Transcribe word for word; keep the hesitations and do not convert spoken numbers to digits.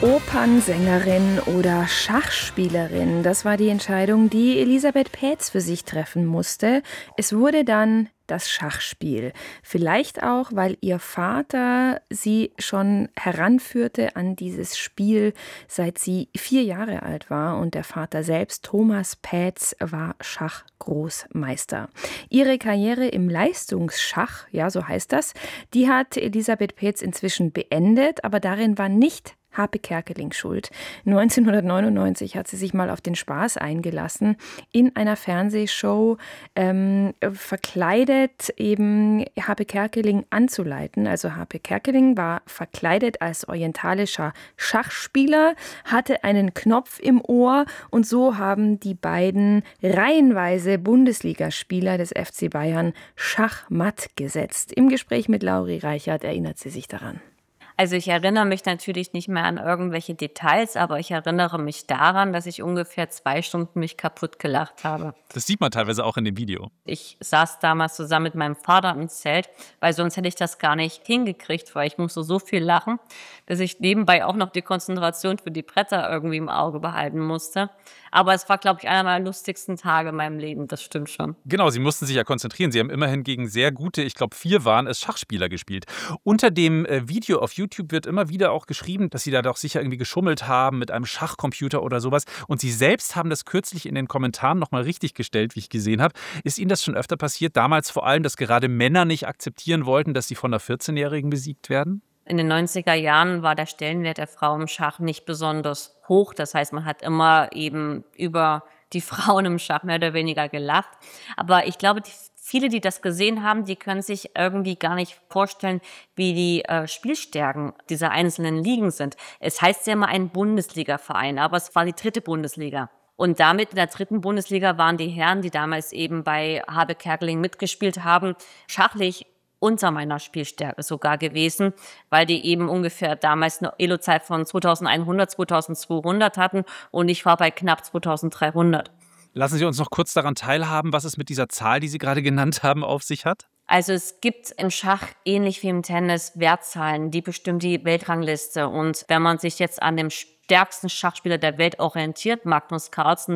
Opernsängerin oder Schachspielerin, das war die Entscheidung, die Elisabeth Pähtz für sich treffen musste. Es wurde dann das Schachspiel. Vielleicht auch, weil ihr Vater sie schon heranführte an dieses Spiel, seit sie vier Jahre alt war. Und der Vater selbst, Thomas Pähtz, war Schachgroßmeister. Ihre Karriere im Leistungsschach, ja, so heißt das, die hat Elisabeth Pähtz inzwischen beendet, aber darin war nicht Harpe Kerkeling schuld. neunzehnhundertneunundneunzig hat sie sich mal auf den Spaß eingelassen, in einer Fernsehshow ähm, verkleidet eben Harpe Kerkeling anzuleiten. Also Harpe Kerkeling war verkleidet als orientalischer Schachspieler, hatte einen Knopf im Ohr und so haben die beiden reihenweise Bundesligaspieler des F C Bayern schachmatt gesetzt. Im Gespräch mit Lauri Reichert erinnert sie sich daran. Also ich erinnere mich natürlich nicht mehr an irgendwelche Details, aber ich erinnere mich daran, dass ich ungefähr zwei Stunden mich kaputt gelacht habe. Das sieht man teilweise auch in dem Video. Ich saß damals zusammen mit meinem Vater im Zelt, weil sonst hätte ich das gar nicht hingekriegt, weil ich musste so viel lachen, dass ich nebenbei auch noch die Konzentration für die Bretter irgendwie im Auge behalten musste. Aber es war, glaube ich, einer meiner lustigsten Tage in meinem Leben, das stimmt schon. Genau, Sie mussten sich ja konzentrieren. Sie haben immerhin gegen sehr gute, ich glaube vier waren es, Schachspieler gespielt. Unter dem äh, Video auf YouTube wird immer wieder auch geschrieben, dass Sie da doch sicher irgendwie geschummelt haben mit einem Schachcomputer oder sowas. Und Sie selbst haben das kürzlich in den Kommentaren nochmal richtig gestellt, wie ich gesehen habe. Ist Ihnen das schon öfter passiert? Damals vor allem, dass gerade Männer nicht akzeptieren wollten, dass sie von einer vierzehnjährigen besiegt werden? In den neunziger Jahren war der Stellenwert der Frau im Schach nicht besonders hoch. Das heißt, man hat immer eben über die Frauen im Schach mehr oder weniger gelacht. Aber ich glaube, die, viele, die das gesehen haben, die können sich irgendwie gar nicht vorstellen, wie die äh, Spielstärken dieser einzelnen Ligen sind. Es heißt ja immer ein Bundesliga-Verein, aber es war die dritte Bundesliga. Und damit in der dritten Bundesliga waren die Herren, die damals eben bei Harpe Kerkeling mitgespielt haben, schachlich unter meiner Spielstärke sogar gewesen, weil die eben ungefähr damals eine Elo-Zeit von zweitausendeinhundert, zweitausendzweihundert hatten und ich war bei knapp zweitausenddreihundert. Lassen Sie uns noch kurz daran teilhaben, was es mit dieser Zahl, die Sie gerade genannt haben, auf sich hat. Also es gibt im Schach, ähnlich wie im Tennis, Wertzahlen, die bestimmen die Weltrangliste. Und wenn man sich jetzt an dem stärksten Schachspieler der Welt orientiert, Magnus Carlsen,